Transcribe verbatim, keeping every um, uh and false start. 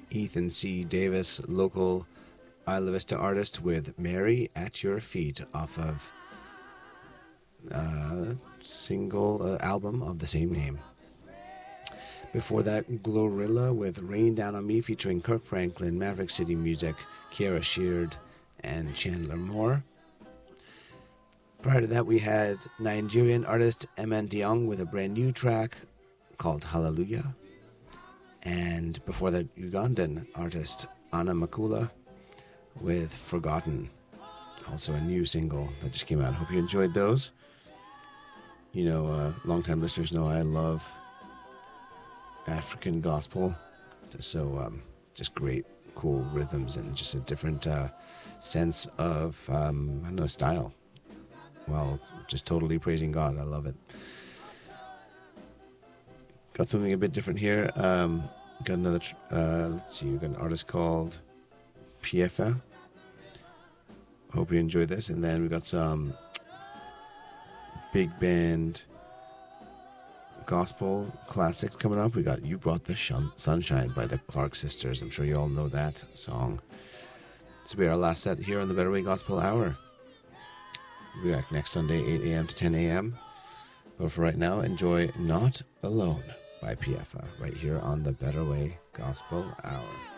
Ethan C. Davis, local Isla Vista artist, with Mary at Your Feet off of uh, single uh, album of the same name. Before that, Glorilla with Rain Down on Me featuring Kirk Franklin, Maverick City Music, Kiara Sheard, and Chandler Moore. Prior to that, we had Nigerian artist Eman Diong with a brand new track called Hallelujah. And before that, Ugandan artist Anna Makula with Forgotten, also a new single that just came out. Hope you enjoyed those. You know, uh, longtime listeners know I love African gospel. Just so, um, just great, cool rhythms and just a different uh, sense of, um, I don't know, style. Well, just totally praising God. I love it. Got something a bit different here. Um, got another, tr- uh, let's see, we've got an artist called P F A. Hope you enjoy this. And then we got some big band gospel classics coming up. We got You Brought the Shun- Sunshine by the Clark Sisters. I'm sure you all know that song. This will be our last set here on the Better Way Gospel Hour. We'll be back next Sunday, eight a.m. to ten a.m. But for right now, enjoy Not Alone by P F A right here on the Better Way Gospel Hour.